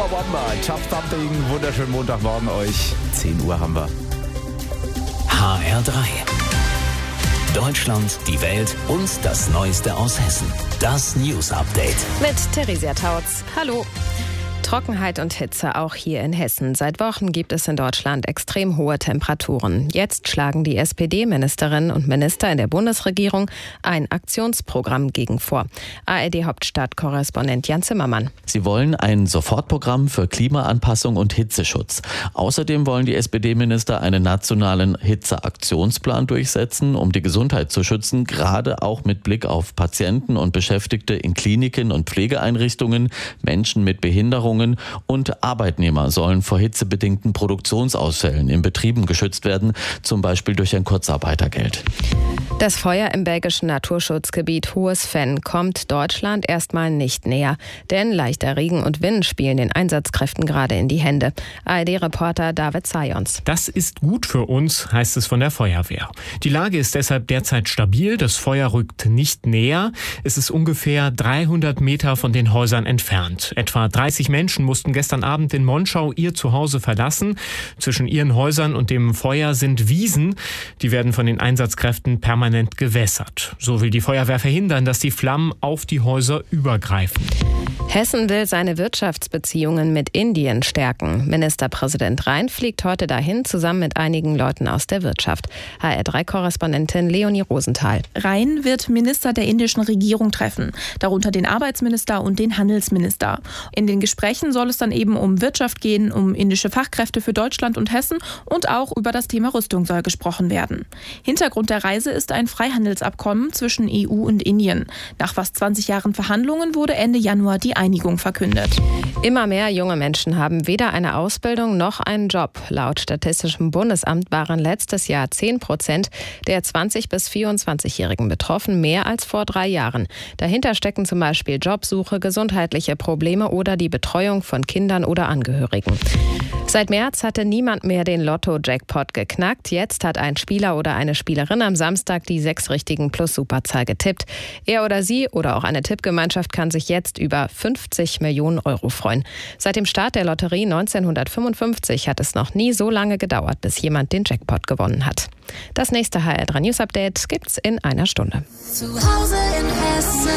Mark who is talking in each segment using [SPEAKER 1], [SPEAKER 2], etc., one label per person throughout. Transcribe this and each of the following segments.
[SPEAKER 1] Chumbawamba, Chop Thumping, wunderschönen Montagmorgen euch. 10 Uhr haben wir.
[SPEAKER 2] HR3. Deutschland, die Welt und das Neueste aus Hessen. Das News Update.
[SPEAKER 3] Mit Theresia Tautz. Hallo. Trockenheit und Hitze auch hier in Hessen. Seit Wochen gibt es in Deutschland extrem hohe Temperaturen. Jetzt schlagen die SPD-Ministerinnen und Minister in der Bundesregierung ein Aktionsprogramm gegen vor. ARD-Hauptstadt-Korrespondent Jan Zimmermann.
[SPEAKER 4] Sie wollen ein Sofortprogramm für Klimaanpassung und Hitzeschutz. Außerdem wollen die SPD-Minister einen nationalen Hitzeaktionsplan durchsetzen, um die Gesundheit zu schützen, gerade auch mit Blick auf Patienten und Beschäftigte in Kliniken und Pflegeeinrichtungen, Menschen mit Behinderungen und Arbeitnehmer sollen vor hitzebedingten Produktionsausfällen in Betrieben geschützt werden, zum Beispiel durch ein Kurzarbeitergeld.
[SPEAKER 3] Das Feuer im belgischen Naturschutzgebiet Hohes Venn kommt Deutschland erstmal nicht näher. Denn leichter Regen und Wind spielen den Einsatzkräften gerade in die Hände. ARD-Reporter David Sayons.
[SPEAKER 5] Das ist gut für uns, heißt es von der Feuerwehr. Die Lage ist deshalb derzeit stabil. Das Feuer rückt nicht näher. Es ist ungefähr 300 Meter von den Häusern entfernt. Etwa 30 Menschen mussten gestern Abend in Monschau ihr Zuhause verlassen. Zwischen ihren Häusern und dem Feuer sind Wiesen. Die werden von den Einsatzkräften permanent gewässert. So will die Feuerwehr verhindern, dass die Flammen auf die Häuser übergreifen.
[SPEAKER 3] Hessen will seine Wirtschaftsbeziehungen mit Indien stärken. Ministerpräsident Rhein fliegt heute dahin, zusammen mit einigen Leuten aus der Wirtschaft. HR3-Korrespondentin Leonie Rosenthal.
[SPEAKER 6] Rhein wird Minister der indischen Regierung treffen, darunter den Arbeitsminister und den Handelsminister. In den Gesprächen soll es dann eben um Wirtschaft gehen, um indische Fachkräfte für Deutschland und Hessen und auch über das Thema Rüstung soll gesprochen werden. Hintergrund der Reise ist ein Freihandelsabkommen zwischen EU und Indien. Nach fast 20 Jahren Verhandlungen wurde Ende Januar die Einigung verkündet.
[SPEAKER 3] Immer mehr junge Menschen haben weder eine Ausbildung noch einen Job. Laut Statistischem Bundesamt waren letztes Jahr 10% der 20- bis 24-Jährigen betroffen, mehr als vor 3 Jahren. Dahinter stecken zum Beispiel Jobsuche, gesundheitliche Probleme oder die Betreuung von Kindern oder Angehörigen. Seit März hatte niemand mehr den Lotto-Jackpot geknackt. Jetzt hat ein Spieler oder eine Spielerin am Samstag die 6 richtigen Plus-Superzahl getippt. Er oder sie oder auch eine Tippgemeinschaft kann sich jetzt über 50 Millionen Euro freuen. Seit dem Start der Lotterie 1955 hat es noch nie so lange gedauert, bis jemand den Jackpot gewonnen hat. Das nächste HR3 News Update gibt's in einer Stunde.
[SPEAKER 7] Zu Hause in Hessen.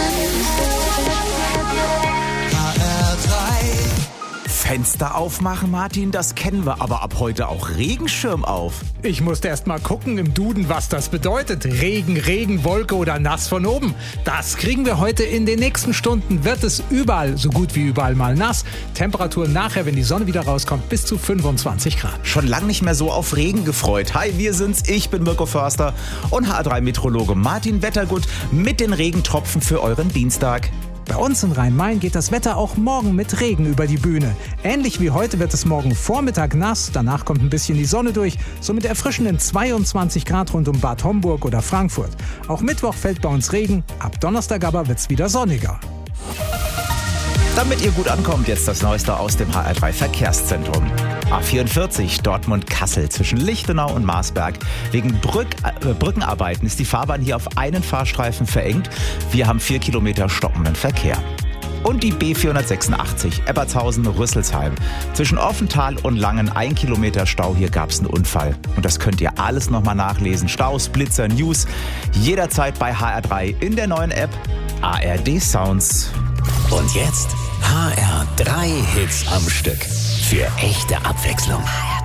[SPEAKER 1] Fenster aufmachen, Martin, das kennen wir, aber ab heute auch Regenschirm auf.
[SPEAKER 8] Ich musste erst mal gucken im Duden, was das bedeutet. Regen, Regenwolke oder nass von oben. Das kriegen wir heute. In den nächsten Stunden wird es überall, so gut wie überall mal nass. Temperaturen nachher, wenn die Sonne wieder rauskommt, bis zu 25 Grad.
[SPEAKER 1] Schon lang nicht mehr so auf Regen gefreut. Hi, wir sind's, ich bin Mirko Förster und HR3-Meteorologe Martin Wettergut mit den Regentropfen für euren Dienstag.
[SPEAKER 8] Bei uns in Rhein-Main geht das Wetter auch morgen mit Regen über die Bühne. Ähnlich wie heute wird es morgen Vormittag nass, danach kommt ein bisschen die Sonne durch, so mit erfrischenden 22 Grad rund um Bad Homburg oder Frankfurt. Auch Mittwoch fällt bei uns Regen, ab Donnerstag aber wird's wieder sonniger.
[SPEAKER 1] Damit ihr gut ankommt, jetzt das Neueste aus dem HR3 Verkehrszentrum. A44 Dortmund-Kassel zwischen Lichtenau und Marsberg. Wegen Brückenarbeiten ist die Fahrbahn hier auf einen Fahrstreifen verengt. Wir haben 4 Kilometer stockenden Verkehr. Und die B486 Ebbertshausen-Rüsselsheim. Zwischen Offental und Langen 1 Kilometer Stau. Hier gab es einen Unfall. Und das könnt ihr alles nochmal nachlesen. Staus, Blitzer, News. Jederzeit bei HR3 in der neuen App ARD Sounds.
[SPEAKER 2] Und jetzt HR3 Hits am Stück. Für echte Abwechslung.